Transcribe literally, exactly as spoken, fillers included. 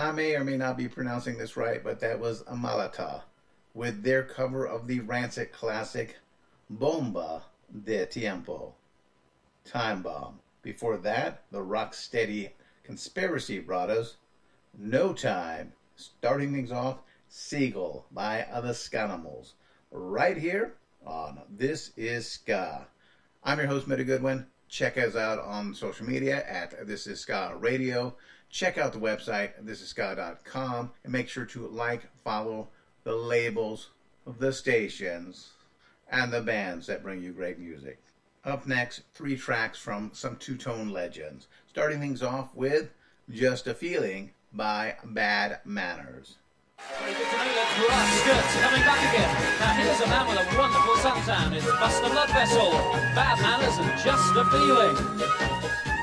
I may or may not be pronouncing this right, but that was Amalata with their cover of the Rancid classic Bomba de Tiempo, Time Bomb. Before that, the rock-steady Conspiracy brought us No Time. Starting things off, Seagull by the Scanimals, right here on This Is Ska. I'm your host, Mitty Goodwin. Check us out on social media at This Is Ska Radio. Check out the website, this is ska dot com, and make sure to like, follow the labels of the stations and the bands that bring you great music. Up next, three tracks from some two-tone legends. Starting things off with Just a Feeling by Bad Manners. Very good to know that Brass Skirts coming back again. Now here's a man with a wonderful suntan. It's Buster Blood Vessel, Bad Manners and Just a Feeling.